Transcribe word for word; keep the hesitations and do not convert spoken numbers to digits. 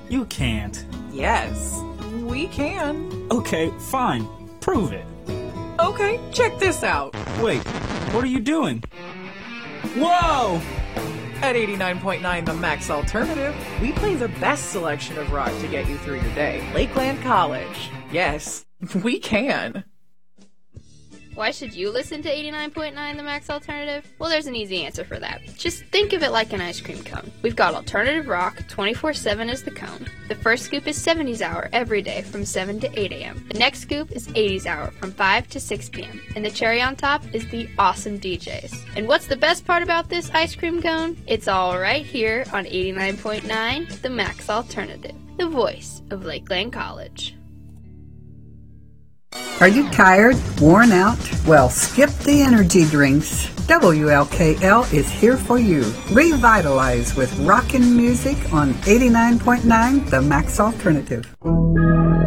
You can't. Yes, we can. Okay, fine. Prove it. Okay, check this out. Wait, what are you doing? Whoa! At eighty-nine point nine The Max Alternative, we play the best selection of rock to get you through your day. Lakeland College. Yes, we can. Why should you listen to eighty-nine point nine The Max Alternative? Well, there's an easy answer for that. Just think of it like an ice cream cone. We've got alternative rock, twenty-four seven is the cone. The first scoop is seventies hour every day from seven to eight a.m. The next scoop is eighties hour from five to six p.m. And the cherry on top is the awesome D Js. And what's the best part about this ice cream cone? It's all right here on eighty-nine point nine The Max Alternative, the voice of Lakeland College. Are you tired, worn out? Well, skip the energy drinks. W L K L is here for you. Revitalize with rockin' music on eighty-nine point nine The Max Alternative.